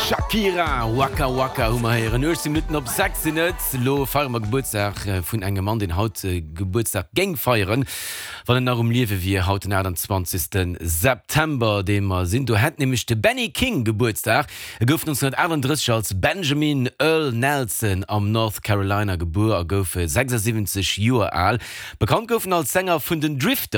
Shakira, Waka Waka, hummer 9 Minuten op 6 Lo feiermer Geburtstag vun engem Mann den haut Geburtstag geng feieren, wann nach liewe wie haut den 20. September demer sinn. Du het nämlich de Benny King Geburtstag. Gouf 1931 als Benjamin Earl Nelson am North Carolina geboren, goufe 76 Joer alt. Bekannt goufen als Sänger vun den Drifter.